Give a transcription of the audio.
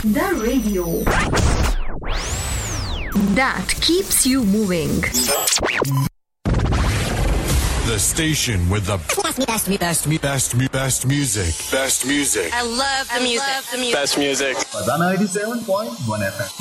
The radio that keeps you moving. The station with the best music. Best music. I love the music. Best music. Fazana 87.1 FM.